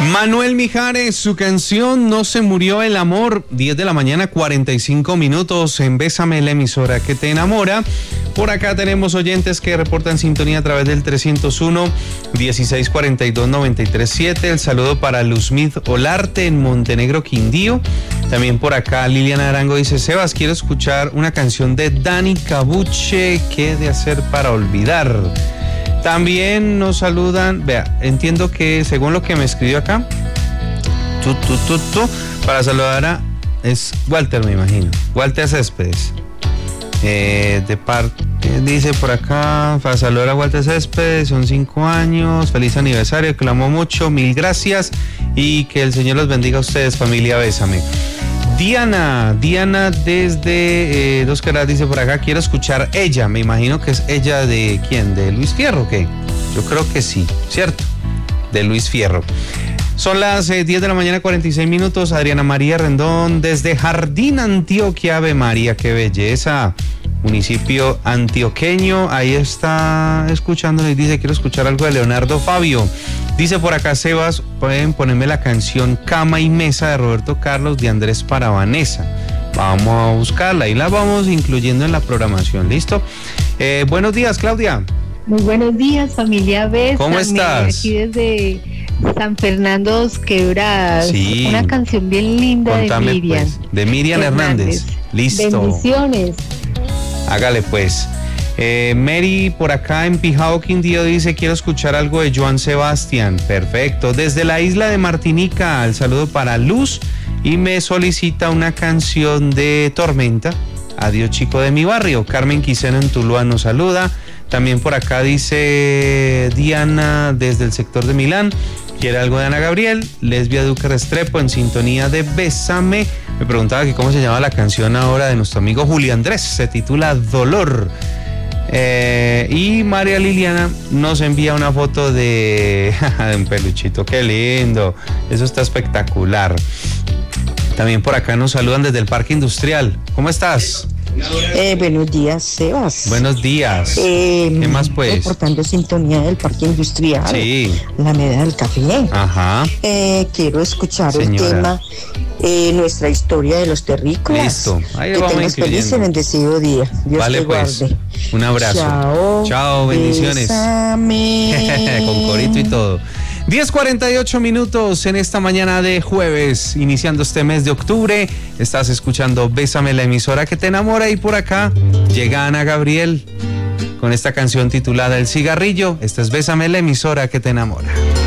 Manuel Mijares, su canción No se murió el amor, 10 de la mañana, 45 minutos en Bésame, la emisora que te enamora. Por acá tenemos oyentes que reportan sintonía a través del 301-1642-937. El saludo para Luzmith Olarte en Montenegro, Quindío. También por acá Liliana Arango dice: Sebas, quiero escuchar una canción de Dani Cabuche, ¿qué de hacer para olvidar? También nos saludan, vea, entiendo que según lo que me escribió acá, para saludar a, es Walter, me imagino, Walter Céspedes. Dice por acá, para saludar a Walter Céspedes, son 5 años, feliz aniversario, que lo amo mucho, mil gracias y que el Señor los bendiga a ustedes, familia Bésame. Diana desde Dos Caras dice por acá: quiero escuchar Ella. Me imagino que es Ella de ¿quién? ¿De Luis Fierro o qué? Yo creo que sí, ¿cierto? De Luis Fierro. Son las 10 de la mañana, 46 minutos. Adriana María Rendón desde Jardín, Antioquia. Ave María, qué belleza. Municipio antioqueño. Ahí está escuchándole y dice: quiero escuchar algo de Leonardo Fabio. Dice por acá: Sebas, pueden ponerme la canción Cama y Mesa de Roberto Carlos de Andrés para Vanessa. Vamos a buscarla y la vamos incluyendo en la programación. ¿Listo? Buenos días, Claudia. Muy buenos días, familia Bésame. ¿Cómo estás? Aquí desde San Fernando Dos Quebradas. Sí. Una canción bien linda. Contame, de Miriam. Pues, de Miriam Hernández. Listo. Bendiciones. Hágale pues. Mary por acá en Pijao, Quindío dice: quiero escuchar algo de Joan Sebastián. Perfecto. Desde la isla de Martinica, el saludo para Luz y me solicita una canción de Tormenta. Adiós, chico de mi barrio. Carmen Quiseno en Tuluá nos saluda. También por acá dice Diana desde el sector de Milán: quiere algo de Ana Gabriel. Lesbia Duque Restrepo en sintonía de Bésame. Me preguntaba que cómo se llama la canción ahora de nuestro amigo Julio Andrés. Se titula Dolor. Y María Liliana nos envía una foto de un peluchito. Qué lindo. Eso está espectacular. También por acá nos saludan desde el Parque Industrial. ¿Cómo estás? Buenos días, Sebas. Buenos días. ¿Qué más pues? Reportando sintonía del Parque Industrial. Sí. La Meda del Café. Ajá. Quiero escuchar Señora. el tema nuestra historia de los terrícolas. Listo. Ahí que vamos tengas feliz y incluyendo. bendecido día. Dios Vale, te pues. guarde. Un abrazo. Chao. Chao, bendiciones. Bésame. Con corito y todo. 10:48 minutos en esta mañana de jueves, iniciando este mes de octubre. Estás escuchando Bésame, la emisora que te enamora, y por acá llega Ana Gabriel con esta canción titulada El Cigarrillo. Esta es Bésame, la emisora que te enamora.